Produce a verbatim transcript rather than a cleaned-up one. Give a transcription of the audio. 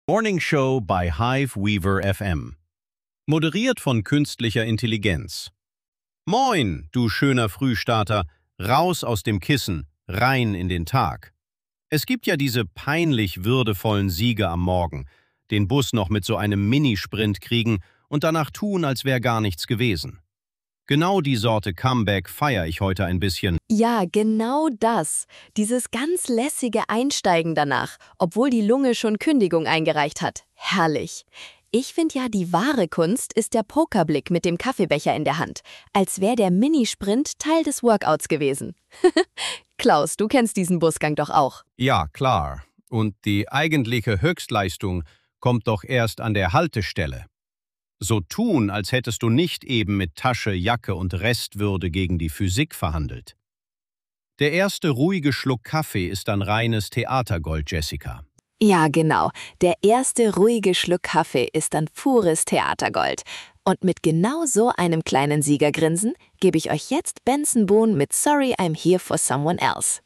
Morning Show bei Hive Weaver F M. Moderiert von künstlicher Intelligenz. Moin, du schöner Frühstarter, raus aus dem Kissen, rein in den Tag. Es gibt ja diese peinlich würdevollen Sieger am Morgen, den Bus noch mit so einem Minisprint kriegen und danach tun, als wäre gar nichts gewesen. Genau die Sorte Comeback feiere ich heute ein bisschen. Ja, genau das. Dieses ganz lässige Einsteigen danach, obwohl die Lunge schon Kündigung eingereicht hat. Herrlich. Ich finde ja, die wahre Kunst ist der Pokerblick mit dem Kaffeebecher in der Hand, als wäre der Minisprint Teil des Workouts gewesen. Klaus, du kennst diesen Busgang doch auch. Ja, klar. Und die eigentliche Höchstleistung kommt doch erst an der Haltestelle. So tun, als hättest du nicht eben mit Tasche, Jacke und Restwürde gegen die Physik verhandelt. Der erste ruhige Schluck Kaffee ist dann reines Theatergold, Jessica. Ja, genau. Der erste ruhige Schluck Kaffee ist dann pures Theatergold. Und mit genau so einem kleinen Siegergrinsen gebe ich euch jetzt Benson Boone mit Sorry I'm Here for Someone Else.